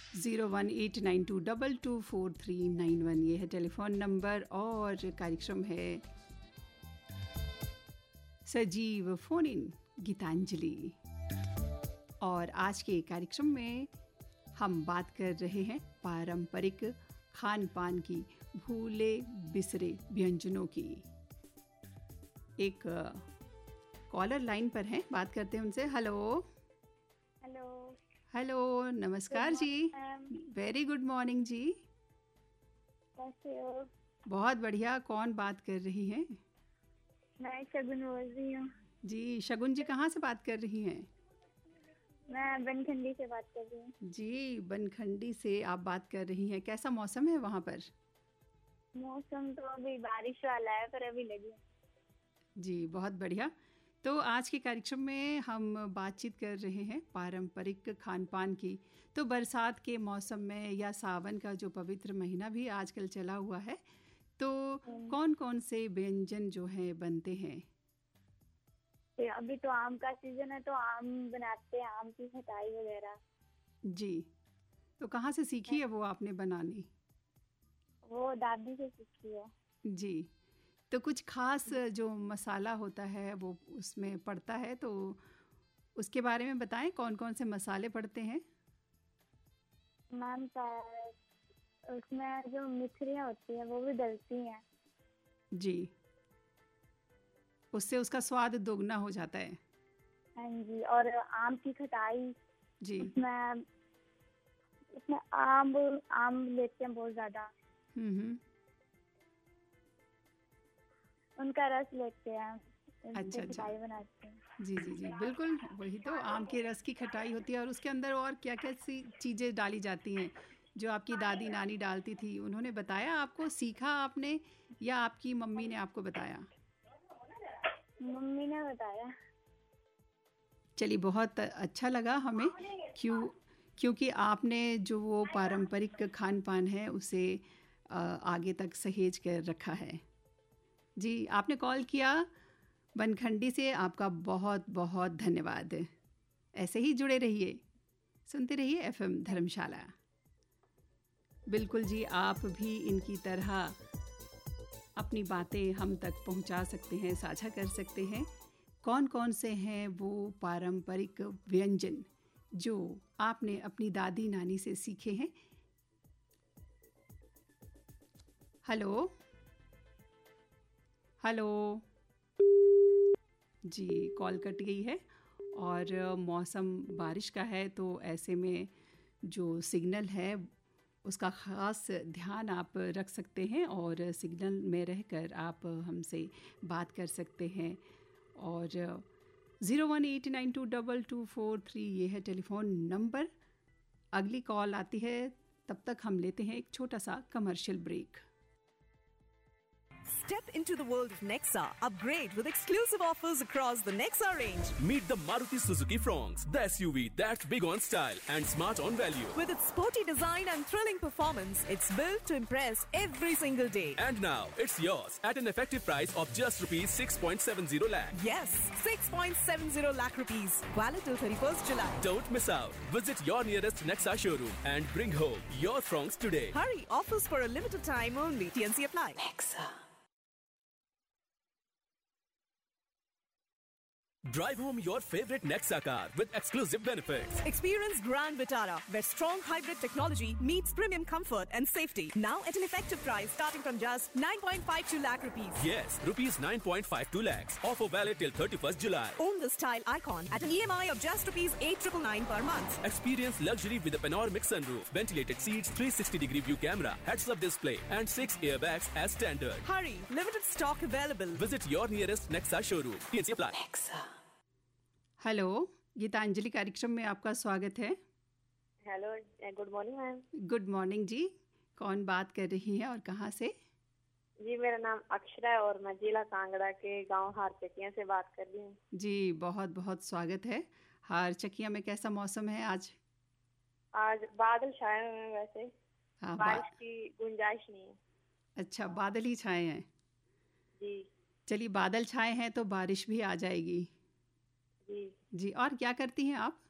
0189224391 ये है telephone number और कार्यक्रम है सजीव फोन इन गीतांजलि। और आज के कार्यक्रम में हम बात कर रहे हैं पारंपरिक खान पान की, भूले बिसरे व्यंजनों की। एक कॉलर लाइन पर हैं, बात करते हैं उनसे। हेलो हेलो हेलो, नमस्कार जी। वेरी गुड मॉर्निंग जी। कैसे हो? बहुत बढ़िया। कौन बात कर रही हैं? मैं शगुन बोल रही हूँ। जी शगुन जी, कहाँ से बात कर रही हैं? मैं बनखंडी से बात कर रही हूँ। जी बनखंडी से आप बात कर रही हैं। कैसा मौसम है वहाँ पर? मौसम तो अभी बारिश वाला है, पर अभी लगी। जी बहुत बढ़िया। तो आज के कार्यक्रम में हम बातचीत कर रहे हैं पारंपरिक खान पान की। तो बरसात के मौसम में या सावन का जो पवित्र महीना भी आजकल चला हुआ है, तो कौन कौन से व्यंजन जो हैं बनते हैं? अभी तो आम का सीजन है, तो आम बनाते हैं, आम की खटाई वगैरह। जी, तो कहाँ से सीखी है वो आपने बनानी? वो दादी से सीखी है। जी, तो कुछ खास जो मसाला होता है वो उसमें पड़ता है, तो उसके बारे में बताएं, कौन कौन से मसाले पड़ते हैं? मैम उसमें जो मिश्रियाँ होती हैं वो भी डलती हैं। जी, उससे उसका स्वाद दोगुना हो जाता है। हाँ जी, और आम की खटाई। जी, उसमें उसमें आम आम लेते हैं बहुत ज़्यादा, उनका रस लेते हैं। अच्छा खटाई बनाते हैं। जी जी जी, बिल्कुल वही तो आम के रस की खटाई होती है। और उसके अंदर और क्या क्या सी चीज़ें डाली जाती हैं जो आपकी दादी नानी डालती थी? उन्होंने बताया आपको, सीखा आपने, या आपकी मम्मी ने आपको बताया? मम्मी ने बताया। चलिए बहुत अच्छा लगा हमें, क्योंकि आपने जो वो पारंपरिक खान पान है उसे आगे तक सहेज कर रखा है। जी, आपने कॉल किया बनखंडी से, आपका बहुत बहुत धन्यवाद। ऐसे ही जुड़े रहिए, सुनते रहिए एफएम धर्मशाला। बिल्कुल जी, आप भी इनकी तरह अपनी बातें हम तक पहुंचा सकते हैं, साझा कर सकते हैं। कौन कौन से हैं वो पारंपरिक व्यंजन जो आपने अपनी दादी नानी से सीखे हैं? हेलो हेलो जी, कॉल कट गई है। और मौसम बारिश का है, तो ऐसे में जो सिग्नल है उसका ख़ास ध्यान आप रख सकते हैं और सिग्नल में रहकर आप हमसे बात कर सकते हैं। और 01892243 ये है टेलीफोन नंबर। अगली कॉल आती है, तब तक हम लेते हैं एक छोटा सा commercial break. Step into the world of Nexa. Upgrade with exclusive offers across the Nexa range. Meet the Maruti Suzuki Fronx, the SUV that's big on style and smart on value. With its sporty design and thrilling performance, it's built to impress every single day. And now, it's yours at an effective price of just rupees 6.70 lakh. Yes, 6.70 lakh rupees. Valid till 31st July. Don't miss out. Visit your nearest Nexa showroom and bring home your Fronx today. Hurry, offers for a limited time only. TNC apply. Nexa. Drive home your favorite Nexa car with exclusive benefits. Experience Grand Vitara, where strong hybrid technology meets premium comfort and safety. Now at an effective price starting from just 9.52 lakh rupees. Yes, rupees 9.52 lakhs. Offer valid till 31st July. Own the style icon at an EMI of just rupees 8,999 per month. Experience luxury with a panoramic sunroof, ventilated seats, 360-degree view camera, heads-up display, and 6 airbags as standard. Hurry, limited stock available. Visit your nearest Nexa showroom. TNC apply. Nexa. Hello, Geetanjali कार्यक्रम में आपका स्वागत है। Hello, good morning ma'am. Good morning जी। कौन बात कर रही हैं और कहाँ से? जी, मेरा नाम अक्षरा है और मैं जिला कांगड़ा के गांव हारचकिया से बात कर रही हूँ। जी बहुत बहुत स्वागत है। हारचकिया में कैसा मौसम है आज? आज बादल छाए हुए हैं, वैसे हाँ, बारिश की गुंजाइश नहीं है। अच्छा, बादल ही छाए हैं। जी चलिए, बादल छाए हैं तो बारिश भी आ जाएगी। जी जी, और क्या करती हैं आप?